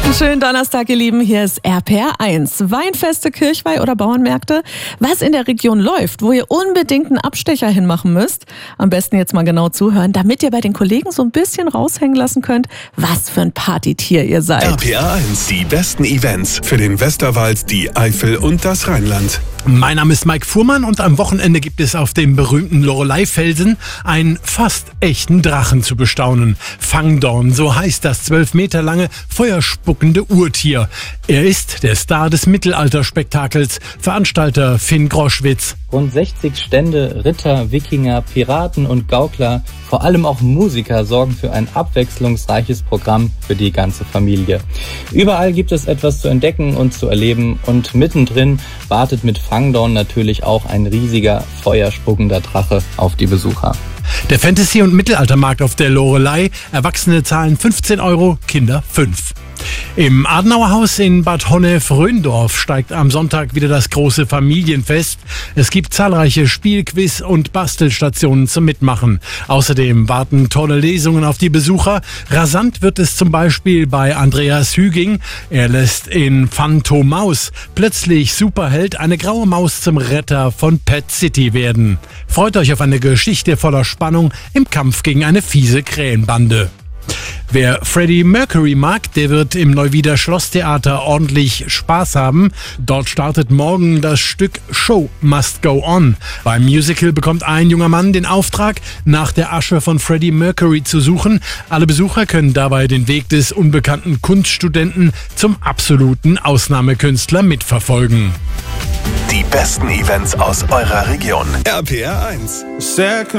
Schönen Donnerstag, ihr Lieben. Hier ist RPR 1. Weinfeste, Kirchweih oder Bauernmärkte. Was in der Region läuft, wo ihr unbedingt einen Abstecher hinmachen müsst. Am besten jetzt mal genau zuhören, damit ihr bei den Kollegen so ein bisschen raushängen lassen könnt, was für ein Partytier ihr seid. RPR 1, die besten Events für den Westerwald, die Eifel und das Rheinland. Mein Name ist Mike Fuhrmann und am Wochenende gibt es auf dem berühmten Loreley-Felsen einen fast echten Drachen zu bestaunen. Fangdorn, so heißt das 12 Meter lange, feuerspuckende Urtier. Er ist der Star des Mittelalterspektakels, Veranstalter Finn Groschwitz. Rund 60 Stände, Ritter, Wikinger, Piraten und Gaukler, vor allem auch Musiker, sorgen für ein abwechslungsreiches Programm für die ganze Familie. Überall gibt es etwas zu entdecken und zu erleben und mittendrin wartet mit Fangdorn natürlich auch ein riesiger, feuerspuckender Drache auf die Besucher. Der Fantasy- und Mittelaltermarkt auf der Loreley. Erwachsene zahlen 15 €, Kinder 5. Im Adenauerhaus in Bad Honnef-Rhöndorf steigt am Sonntag wieder das große Familienfest. Es gibt zahlreiche Spielquiz- und Bastelstationen zum Mitmachen. Außerdem warten tolle Lesungen auf die Besucher. Rasant wird es zum Beispiel bei Andreas Hüging. Er lässt in Phantomaus plötzlich Superheld, eine graue Maus zum Retter von Pet City werden. Freut euch auf eine Geschichte voller Spannung im Kampf gegen eine fiese Krähenbande. Wer Freddie Mercury mag, der wird im Neuwieder Schlosstheater ordentlich Spaß haben. Dort startet morgen das Stück Show Must Go On. Beim Musical bekommt ein junger Mann den Auftrag, nach der Asche von Freddie Mercury zu suchen. Alle Besucher können dabei den Weg des unbekannten Kunststudenten zum absoluten Ausnahmekünstler mitverfolgen. Die besten Events aus eurer Region. RPR 1.